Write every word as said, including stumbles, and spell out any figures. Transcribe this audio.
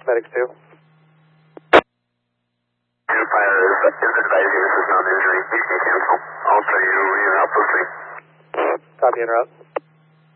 Medics two. Fire is advising this is non-injury. You can cancel. Also, you leave outpost three. Copy, interrupt.